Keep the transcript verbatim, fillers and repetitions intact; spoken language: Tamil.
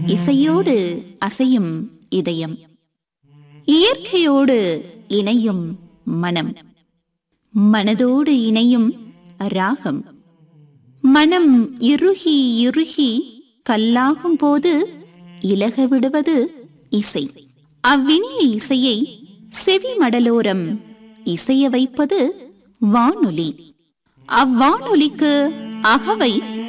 இசையோடு அசையும் இதயம், இயற்கையோடு இணையும் மனம், மனதோடு இணையும் ராகம். மனம் இறுகி இறுகி கல்லாகும் போது இலக விடுவது இசை. அவ்வினிய இசையை செவி மடலோரம் இசைய வைப்பது வானொலி. அவ்வானொலிக்கு அகவை